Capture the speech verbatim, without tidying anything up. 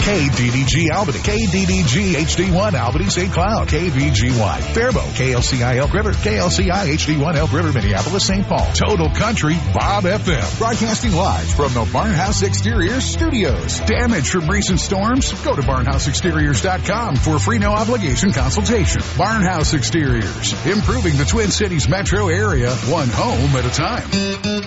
K D D G Albany, K D D G H D one Albany Saint Cloud, K V G Y Faribault, K L C I Elk River, K L C I H D one Elk River, Minneapolis, Saint Paul. Total Country Bob F M. Broadcasting live from the Barnhouse Exteriors Studios. Damage from recent storms? Go to barnhouse exteriors dot com for a free no obligation consultation. Barnhouse Exteriors, improving the Twin Cities metro area one home at a time.